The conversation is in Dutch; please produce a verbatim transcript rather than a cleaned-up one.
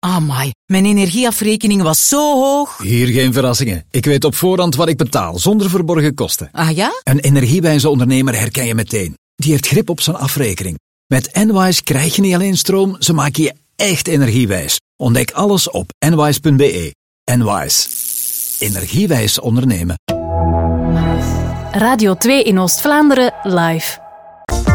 Amai, mijn energieafrekening was zo hoog. Hier geen verrassingen. Ik weet op voorhand wat ik betaal, zonder verborgen kosten. Ah ja? Een energiewijze ondernemer herken je meteen. Die heeft grip op zijn afrekening. Met Enwise krijg je niet alleen stroom, ze maken je echt energiewijs. Ontdek alles op enwise punt be. Enwise. Energiewijs ondernemen. Radio twee in Oost-Vlaanderen live.